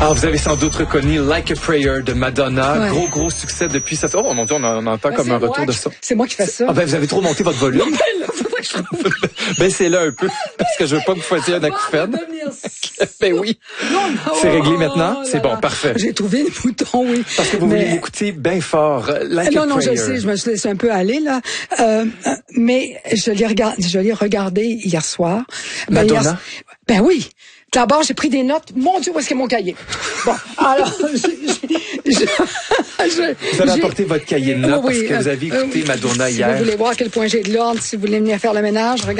Ah, vous avez sans doute reconnu Like a Prayer de Madonna. Ouais. Gros succès depuis ça. Oh mon Dieu, on entend comme un retour de ça. C'est moi qui fais ça. Ah ben, vous avez trop monté votre volume. Non, ben là, faudrait que je... Baissez-le un peu, parce que je veux pas que vous fassiez un acouphène. Ben oui. Non, C'est réglé maintenant? Oh C'est là bon, là. parfait. J'ai trouvé le bouton, oui. Parce que vous voulez l'écouter bien fort. Like a Non, Prayer. je sais, je me suis laissé un peu aller, là. Mais je l'ai regardé hier soir. Madonna? Ben oui. D'abord, j'ai pris des notes. Mon Dieu, où est-ce que mon cahier? Bon, alors, vous avez apporté votre cahier de notes parce que vous avez écouté Madonna hier. Si vous voulez voir à quel point j'ai de l'ordre, si vous voulez venir faire le ménage, regardez.